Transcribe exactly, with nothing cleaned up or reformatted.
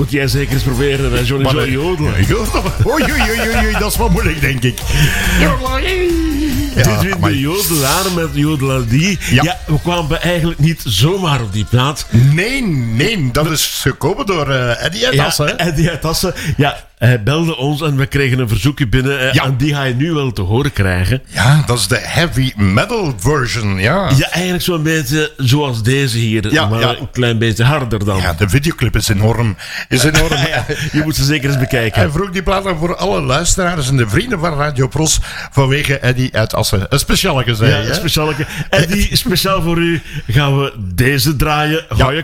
Moet jij zeker eens proberen, hè, Johnny, zo jodelen. Oei, oei, oei, oei, dat is wel moeilijk, denk ik. Ja, dit wint de jodelaar met jodelaar die. Ja. ja, we kwamen eigenlijk niet zomaar op die plaat. Nee, nee, dat is gekomen door uh, Eddie uit Assen. Ja, Eddie uit Assen. Ja, hij belde ons en we kregen een verzoekje binnen. Uh, ja. En die ga je nu wel te horen krijgen. Ja, dat is de heavy metal version, ja. Ja, eigenlijk zo'n beetje zoals deze hier. Ja, maar ja. een klein beetje harder dan. Ja, de videoclip is enorm. Is enorm. Ja, je moet ze zeker eens bekijken. Hij vroeg die plaat aan voor alle luisteraars en de vrienden van Radio Pros vanwege Eddie uit Assen. Een specialeke, zei Ja, een specialeke. Eddie, speciaal voor u gaan we deze draaien. Gooi je